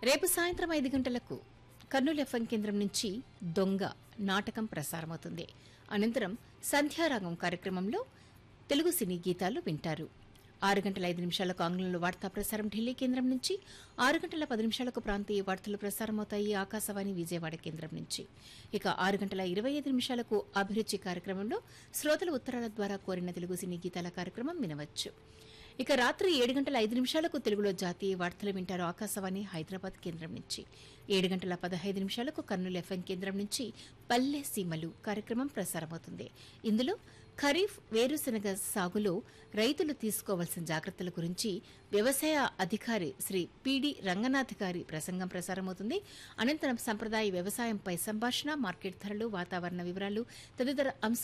రేపు సాయంత్రం 5 గంటలకు కర్నూలు ఎఫ్ఎం కేంద్రం నుంచి దొంగ నాటకం ప్రసారమవుతుంది. అనంతరం సంధ్యారాగం కార్యక్రమంలో తెలుగు సినీ గీతాలు వింటారు. 6:05 ఆంగ్లంలో వార్తా ప్రసారం ఢిల్లీ కేంద్రం నుంచి, 6:10 ప్రాంతీయ వార్తలు ప్రసారమవుతాయి ఆకాశవాణి విజయవాడ కేంద్రం నుంచి. ఇక 6:25 అభిరుచి కార్యక్రమంలో శ్రోతల ఉత్తరాల ద్వారా కోరిన తెలుగు సినీ గీతాల కార్యక్రమం వినవచ్చు. ఇక రాత్రి 7:05 తెలుగులో జాతీయ వార్తలు వింటారు ఆకాశవాణి హైదరాబాద్ కేంద్రం నుంచి. 7:15 కర్నూలు ఎఫ్ఎం కేంద్రం నుంచి పల్లె సీమలు కార్యక్రమం ప్రసారమవుతుంది. ఇందులో ఖరీఫ్ వేరుశనగ సాగులో రైతులు తీసుకోవాల్సిన జాగ్రత్తల గురించి వ్యవసాయ అధికారి శ్రీ పిడి రంగనాథ్ గారి ప్రసంగం ప్రసారమవుతుంది. అనంతరం సంప్రదాయ వ్యవసాయంపై సంభాషణ, మార్కెట్ ధరలు, వాతావరణ వివరాలు తదితర అంశాలు